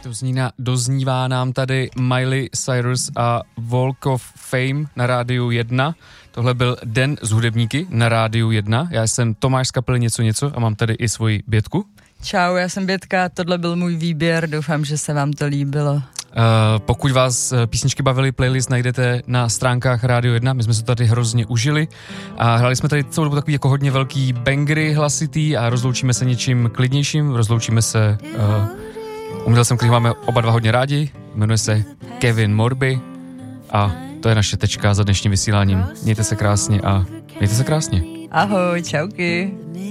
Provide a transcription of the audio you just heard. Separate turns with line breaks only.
Doznívá nám tady Miley Cyrus a Walk of Fame na Rádiu 1. Tohle byl Den z hudebníky na Rádiu 1. Já jsem Tomáš z kapely Něco a mám tady i svoji Bětku.
Čau, já jsem Bětka, tohle byl můj výběr, doufám, že se vám to líbilo.
Pokud vás písničky bavily, playlist najdete na stránkách Rádio 1, my jsme se tady hrozně užili a hráli jsme tady celou dobu takový jako hodně velký bangry hlasitý a rozloučíme se něčím klidnějším, rozloučíme se umělcem, který máme oba dva hodně rádi, jmenuje se Kevin Morby a to je naše tečka za dnešním vysíláním. Mějte se krásně a mějte se krásně.
Ahoj, čauky.